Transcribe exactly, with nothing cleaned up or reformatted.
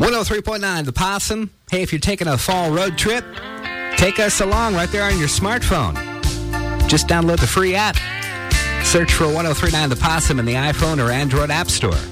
one oh three point nine The Possum. Hey, if you're taking a fall road trip, take us along right there on your smartphone. Just download the free app. Search for one oh three point nine The Possum in the iPhone or Android App Store.